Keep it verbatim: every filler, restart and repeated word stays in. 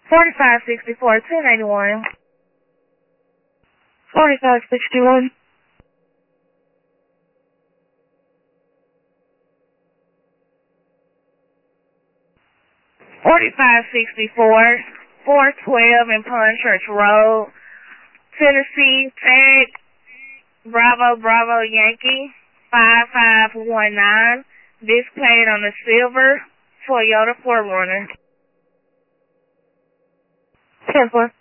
forty-five sixty-four, ten eighty-one. forty-five sixty-one. forty-five sixty-four, four twelve in Pond Church Road, Tennessee, tag Bravo Bravo Yankee, five five one nine, displayed on the silver Toyota four runner. ten four.